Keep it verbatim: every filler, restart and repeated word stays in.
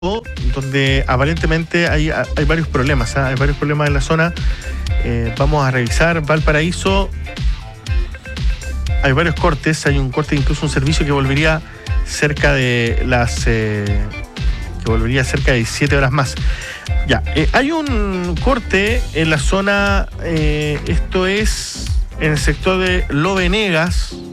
donde aparentemente hay, hay varios problemas, ¿eh? Hay varios problemas en la zona. Eh, vamos a revisar Valparaíso. Hay varios cortes, hay un corte, incluso un servicio que volvería cerca de las eh, que volvería cerca de diecisiete horas más. Ya, eh, hay un corte en la zona, eh, esto es en el sector de Lo Venegas,